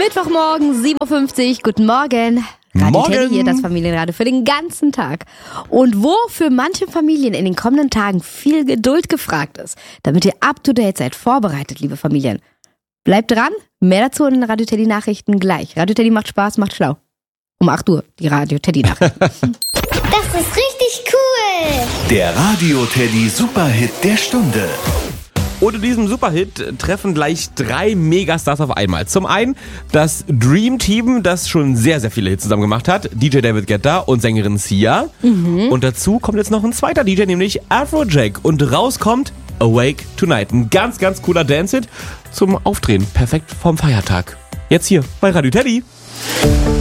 Mittwochmorgen, 7.50 Uhr. Guten Morgen. Radio Teddy hier, das Familienradio für den ganzen Tag. Und wo für manche Familien in den kommenden Tagen viel Geduld gefragt ist, damit ihr up to date seid, vorbereitet, liebe Familien. Bleibt dran, mehr dazu in den Radio Teddy Nachrichten gleich. Radio Teddy macht Spaß, macht schlau. Um 8 Uhr, die Radio Teddy Nachrichten. Das ist richtig cool. Der Radio Teddy Superhit der Stunde. Und in diesem Superhit treffen gleich 3 Megastars auf einmal. Zum einen das Dream Team, das schon sehr, sehr viele Hits zusammen gemacht hat. DJ David Guetta und Sängerin Sia. Und dazu kommt jetzt noch ein zweiter DJ, nämlich Afrojack. Und rauskommt Awake Tonight. Ein ganz, ganz cooler Dance-Hit zum Aufdrehen. Perfekt vorm Feiertag. Jetzt hier bei Radio Teddy.